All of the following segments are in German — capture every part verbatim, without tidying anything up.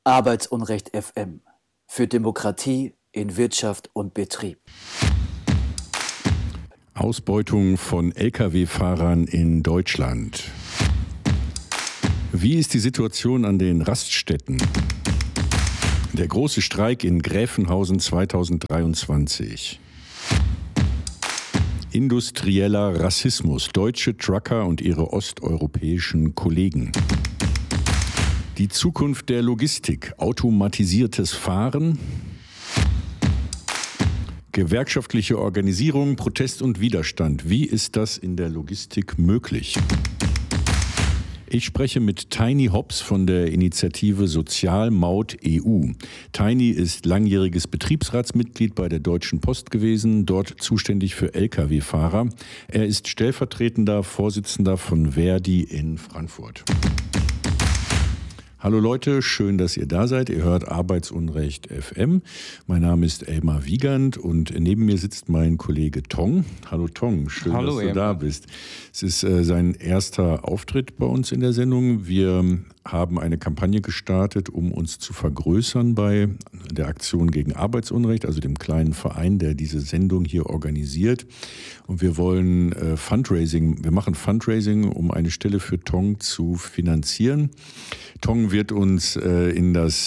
Arbeitsunrecht F M für Demokratie in Wirtschaft und Betrieb. Ausbeutung von L K W-Fahrern in Deutschland. Wie ist die Situation an den Raststätten? Der große Streik in Gräfenhausen zweitausenddreiundzwanzig. Industrieller Rassismus, deutsche Trucker und ihre osteuropäischen Kollegen. Die Zukunft der Logistik, automatisiertes Fahren. Gewerkschaftliche Organisierung, Protest und Widerstand. Wie ist das in der Logistik möglich? Ich spreche mit Tiny Hobbs von der Initiative Sozialmaut E U. Tiny ist langjähriges Betriebsratsmitglied bei der Deutschen Post gewesen, dort zuständig für L K W-Fahrer. Er ist stellvertretender Vorsitzender von Verdi in Frankfurt. Hallo Leute, schön, dass ihr da seid. Ihr hört Arbeitsunrecht F M. Mein Name ist Elmar Wiegand und neben mir sitzt mein Kollege Tong. Hallo Tong, schön, Hallo, dass du Elmar. da bist. Es ist äh, sein erster Auftritt bei uns in der Sendung. Wir haben eine Kampagne gestartet, um uns zu vergrößern bei der Aktion gegen Arbeitsunrecht, also dem kleinen Verein, der diese Sendung hier organisiert. Und wir wollen äh, Fundraising, wir machen Fundraising, um eine Stelle für Tong zu finanzieren. Tong wird uns äh, in das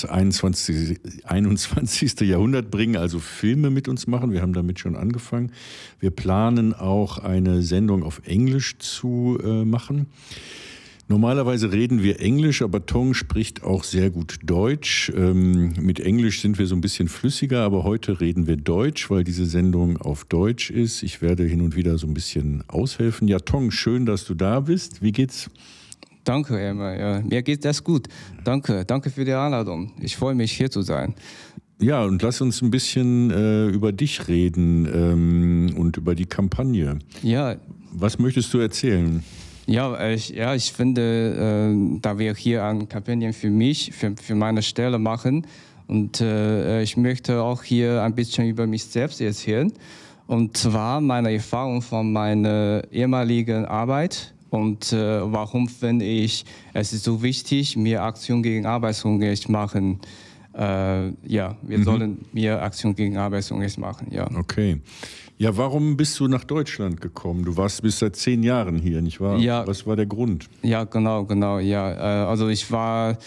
einundzwanzigste Jahrhundert bringen, also Filme mit uns machen. Wir haben damit schon angefangen. Wir planen auch eine Sendung auf Englisch zu äh, machen. Normalerweise reden wir Englisch, aber Tong spricht auch sehr gut Deutsch. Ähm, mit Englisch sind wir so ein bisschen flüssiger, aber heute reden wir Deutsch, weil diese Sendung auf Deutsch ist. Ich werde hin und wieder so ein bisschen aushelfen. Ja, Tong, schön, dass du da bist. Wie geht's? Danke, Emma. Ja, mir geht das gut. Danke, danke für die Einladung. Ich freue mich, hier zu sein. Ja, und lass uns ein bisschen äh, über dich reden ähm, und über die Kampagne. Ja. Was möchtest du erzählen? Ja, ich, ja, ich finde, äh, da wir hier eine Kampagne für mich, für, für meine Stelle machen, und äh, ich möchte auch hier ein bisschen über mich selbst erzählen. Und zwar meine Erfahrung von meiner ehemaligen Arbeit. Und äh, warum finde ich, es ist so wichtig, mehr Aktion gegen Arbeitsunrecht machen. Äh, ja, wir mhm. sollen mehr Aktion gegen Arbeitsunrecht machen, ja. Okay. Ja, warum bist du nach Deutschland gekommen? Du warst bis seit zehn Jahren hier, nicht wahr? Ja. Was war der Grund? Ja, genau, genau, ja. Äh, also ich war,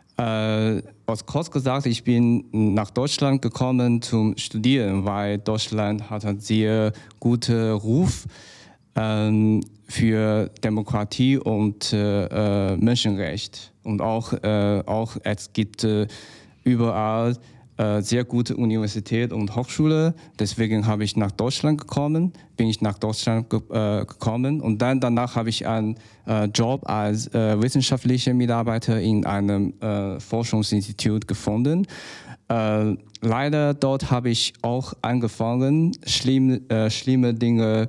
äh, aus kurz gesagt, ich bin nach Deutschland gekommen zum Studieren, weil Deutschland hat einen sehr guten Ruf ähm, für Demokratie und äh, Menschenrecht. Und auch, äh, auch es gibt äh, überall äh, sehr gute Universität und Hochschule. Deswegen habe ich nach Deutschland gekommen, bin ich nach Deutschland ge äh, gekommen. Und dann danach habe ich einen äh, Job als äh, wissenschaftlicher Mitarbeiter in einem äh, Forschungsinstitut gefunden. Äh, leider dort habe ich auch angefangen, schlimm, äh, schlimme Dinge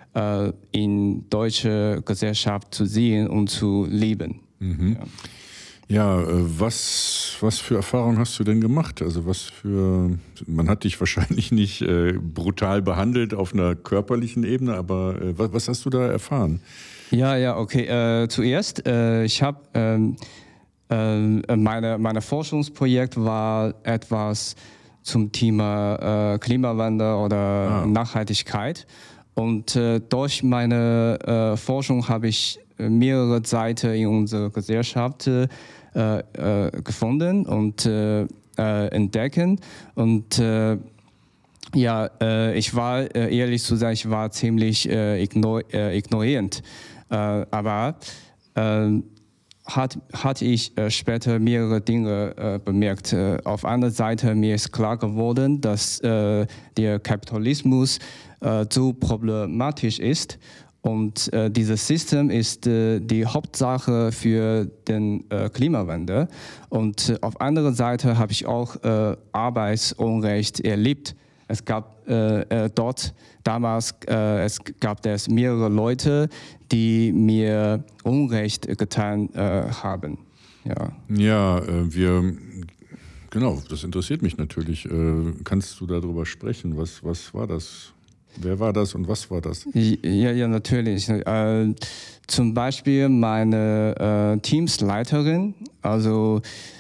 in deutsche Gesellschaft zu sehen und zu leben. Mhm. Ja, ja was, was für Erfahrungen hast du denn gemacht? Also was für, man hat dich wahrscheinlich nicht äh, brutal behandelt auf einer körperlichen Ebene, aber äh, was, was hast du da erfahren? Ja, ja, okay. Äh, zuerst, äh, ich habe, ähm, äh, meine, meine Forschungsprojekt war etwas zum Thema äh, Klimawandel oder ah. Nachhaltigkeit. Und äh, durch meine äh, Forschung habe ich mehrere Seiten in unserer Gesellschaft äh, äh, gefunden und äh, äh, entdecken. Und äh, ja, äh, ich war, äh, ehrlich zu sein, ich war ziemlich äh, ignor äh, ignorierend. Äh, aber äh, hat, hatte ich äh, später mehrere Dinge äh, bemerkt. Äh, auf einer Seite mir ist klar geworden, dass äh, der Kapitalismus äh, so problematisch ist und äh, dieses System ist äh, die Hauptsache für den äh, Klimawandel. Und äh, auf anderer Seite habe ich auch äh, Arbeitsunrecht erlebt. Es gab äh, äh, dort damals, äh, es gab es mehrere Leute, die mir Unrecht getan äh, haben. Ja, ja äh, wir, genau, das interessiert mich natürlich. Äh, kannst du darüber sprechen? Was, was war das? Wer war das und was war das? Ja, ja, natürlich. Äh, zum Beispiel meine äh, Teamsleiterin, also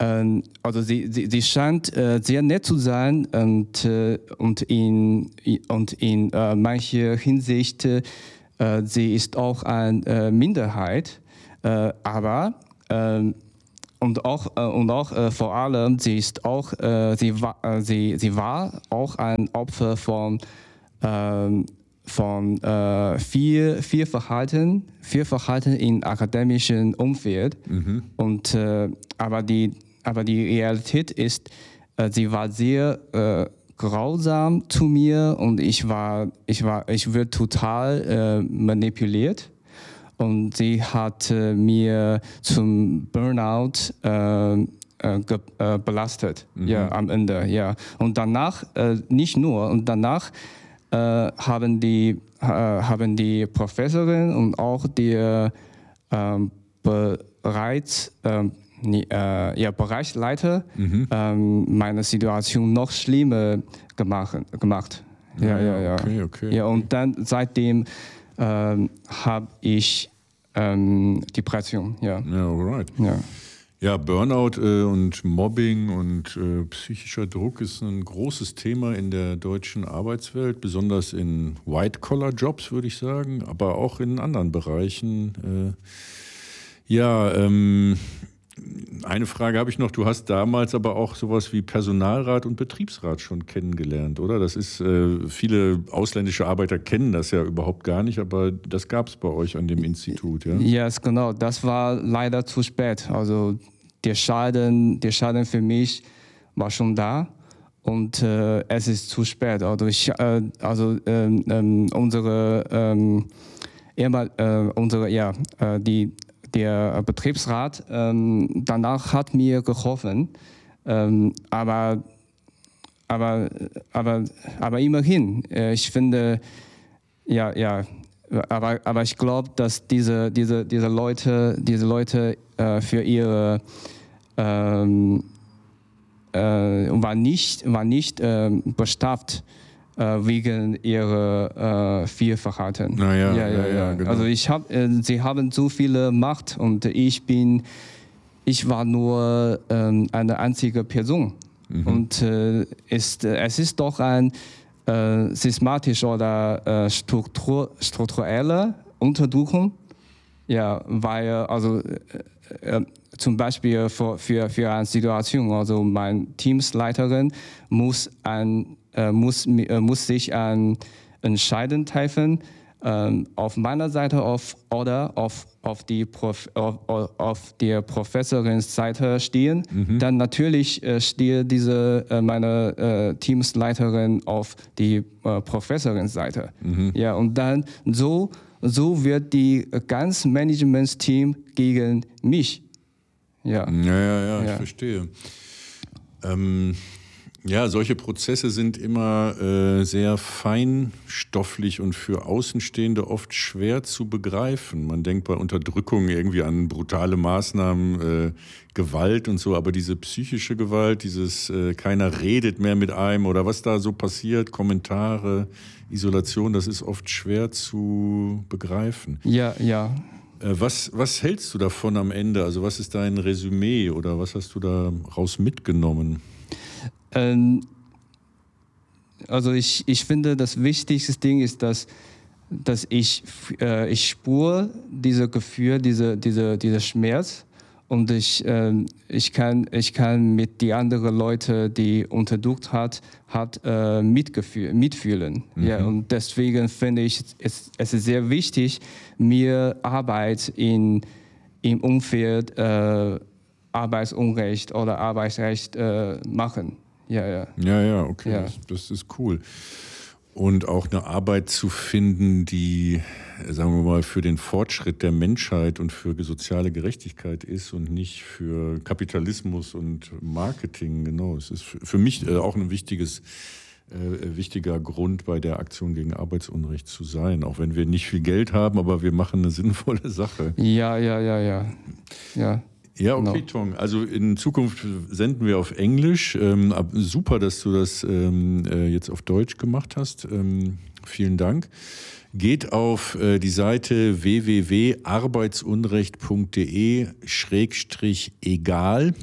Ähm, also sie, sie, sie scheint äh, sehr nett zu sein und, äh, und in, und in äh, mancher Hinsicht, äh, sie ist auch eine äh, Minderheit, äh, aber äh, und auch, äh, und auch äh, vor allem, sie ist auch, äh, sie, war, äh, sie, sie war auch ein Opfer von äh, von äh, viel, viel Verhalten, viel Verhalten im akademischen Umfeld. Mhm. Und, äh, aber, die, aber die Realität ist, äh, sie war sehr äh, grausam zu mir und ich war, ich war, ich wurde total äh, manipuliert. Und sie hat äh, mir zum Burnout äh, äh, ge, äh, belastet, mhm. ja, am Ende. Ja. Und danach, äh, nicht nur, und danach Äh, haben, die, äh, haben die Professorin und auch die äh, bereits äh, äh, ja, Bereichsleiter mhm. äh, meine Situation noch schlimmer gemacht. gemacht. Ja, ja, ja. Okay, okay, ja, und dann seitdem äh, habe ich ähm, Depression. Ja, ja, alright. Ja. Ja, Burnout äh, und Mobbing und äh, psychischer Druck ist ein großes Thema in der deutschen Arbeitswelt, besonders in White-Collar-Jobs, würde ich sagen, aber auch in anderen Bereichen. Äh, ja, ähm, eine Frage habe ich noch. Du hast damals aber auch sowas wie Personalrat und Betriebsrat schon kennengelernt, oder? Das ist, äh, viele ausländische Arbeiter kennen das ja überhaupt gar nicht, aber das gab es bei euch an dem Institut, ja? Ja, yes, genau. Das war leider zu spät. Also der Schaden, der Schaden für mich war schon da und äh, es ist zu spät. Also, ich, äh, also ähm, ähm, unsere, ähm, äh, unsere, ja, äh, die Der Betriebsrat ähm, danach hat mir geholfen, ähm, aber, aber, aber, aber immerhin, äh, ich finde, ja, ja, aber, aber ich glaube, dass diese, diese, diese Leute, diese Leute äh, für ihre ähm, äh, war nicht, war nicht äh, bestraft wegen ihrer äh, Fehlverhalten. Naja, ja, ja, ja, ja. Genau. Also ich hab, äh, sie haben so viele Macht und ich bin, ich war nur ähm, eine einzige Person. Mhm. Und äh, ist, äh, es ist doch ein äh, systematisch oder äh, Struktur, strukturelle Unterdrückung. Ja, weil also äh, äh, zum Beispiel für, für, für eine Situation, also meine Teamsleiterin muss ein Äh, muss, äh, muss sich ein Entscheiden treffen, äh, auf meiner Seite auf, oder auf, auf, die Prof, auf, auf der Professorins Seite stehen. Mhm. Dann natürlich äh, stehe diese, äh, meine äh, Teamsleiterin auf die äh, Professorins Seite. Mhm. Ja, und dann so, so wird die ganze Managementsteam gegen mich. Ja, ja, ja, ja, ja. Ich verstehe. Ähm Ja, solche Prozesse sind immer äh, sehr feinstofflich und für Außenstehende oft schwer zu begreifen. Man denkt bei Unterdrückung irgendwie an brutale Maßnahmen, äh, Gewalt und so, aber diese psychische Gewalt, dieses äh, keiner redet mehr mit einem oder was da so passiert, Kommentare, Isolation, das ist oft schwer zu begreifen. Ja, ja. Äh, was, was hältst du davon am Ende? Also was ist dein Resümee oder was hast du daraus mitgenommen? Also ich, ich finde, das wichtigste Ding ist, dass, dass ich, äh, ich spüre dieses Gefühl, diese, diese, dieser Schmerz und ich, äh, ich, kann, ich kann mit die anderen Leute, die unterdrückt hat, hat äh, mitgefühl, mitfühlen. Mhm. Ja, und deswegen finde ich, es, es ist sehr wichtig, mir Arbeit in, im Umfeld äh, Arbeitsunrecht oder Arbeitsrecht äh, machen. Ja, ja. Ja, ja, okay, ja. Das, das ist cool. Und auch eine Arbeit zu finden, die, sagen wir mal, für den Fortschritt der Menschheit und für soziale Gerechtigkeit ist und nicht für Kapitalismus und Marketing. Genau, es ist für mich auch ein wichtiges, äh, wichtiger Grund, bei der Aktion gegen Arbeitsunrecht zu sein. Auch wenn wir nicht viel Geld haben, aber wir machen eine sinnvolle Sache. Ja, ja, ja, ja. Ja. Ja, okay, genau. Tong. Also in Zukunft senden wir auf Englisch. Ähm, super, dass du das ähm, jetzt auf Deutsch gemacht hast. Ähm, vielen Dank. Geht auf äh, die Seite w w w punkt arbeitsunrecht punkt de schrägstrich egal.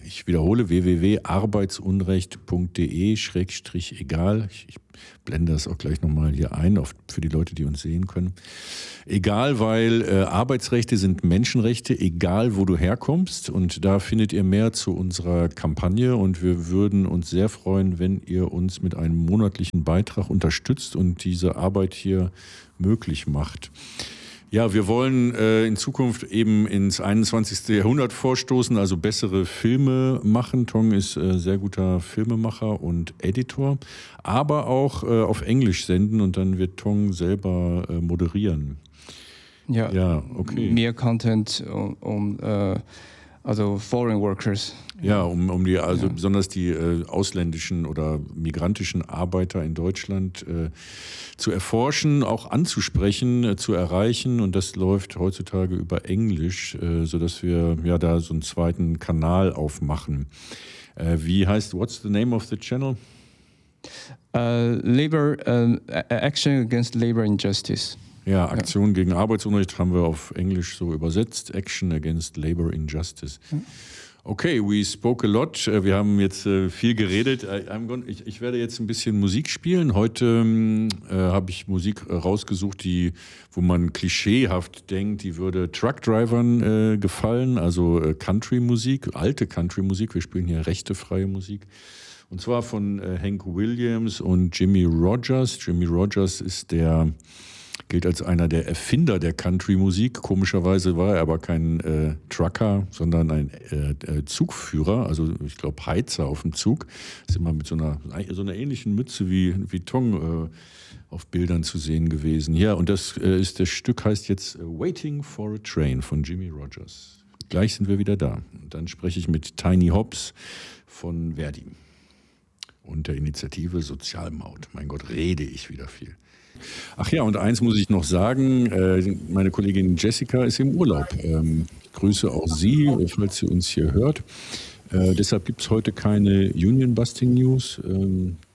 ich wiederhole, w w w punkt arbeitsunrecht punkt d e schrägstrich egal. Ich, ich blende das auch gleich nochmal hier ein, auf, für die Leute, die uns sehen können. Egal, weil äh, Arbeitsrechte sind Menschenrechte, egal wo du herkommst. Und da findet ihr mehr zu unserer Kampagne. Und wir würden uns sehr freuen, wenn ihr uns mit einem monatlichen Beitrag unterstützt und diese Arbeit hier möglich macht. Ja, wir wollen äh, in Zukunft eben ins einundzwanzigste Jahrhundert vorstoßen, also bessere Filme machen. Tong ist äh, sehr guter Filmemacher und Editor, aber auch äh, auf Englisch senden und dann wird Tong selber äh, moderieren. Ja, ja, okay. Mehr Content um, um äh, also Foreign Workers. Ja, um, um die, also ja. besonders die äh, ausländischen oder migrantischen Arbeiter in Deutschland äh, zu erforschen, auch anzusprechen, äh, zu erreichen. Und das läuft heutzutage über Englisch, äh, sodass wir ja da so einen zweiten Kanal aufmachen. Äh, wie heißt, what's the name of the channel? Uh, Labor, uh, Action Against Labor Injustice. Ja, Aktion ja. gegen Arbeitsunrecht haben wir auf Englisch so übersetzt. Action Against Labor Injustice. Okay, we spoke a lot. Wir haben jetzt viel geredet. Ich, ich werde jetzt ein bisschen Musik spielen. Heute äh, habe ich Musik rausgesucht, die, wo man klischeehaft denkt, die würde Truckdrivern äh, gefallen. Also äh, Country-Musik, alte Country-Musik. Wir spielen hier rechtefreie Musik. Und zwar von äh, Hank Williams und Jimmy Rogers. Jimmy Rogers ist der... gilt als einer der Erfinder der Country-Musik. Komischerweise war er aber kein äh, Trucker, sondern ein äh, Zugführer, also ich glaube Heizer auf dem Zug. Ist immer mit so einer, so einer ähnlichen Mütze wie, wie Tong äh, auf Bildern zu sehen gewesen. Ja, und das äh, ist das Stück heißt jetzt Waiting for a Train von Jimmy Rogers. Gleich sind wir wieder da. Und dann spreche ich mit Tiny Hobbs von Verdi und der Initiative Sozialmaut. Mein Gott, rede ich wieder viel. Ach ja, und eins muss ich noch sagen, äh, meine Kollegin Jessica ist im Urlaub. Ähm, ich grüße auch Sie, falls sie uns hier hört. Äh, deshalb gibt es heute keine Union Busting News. Ähm,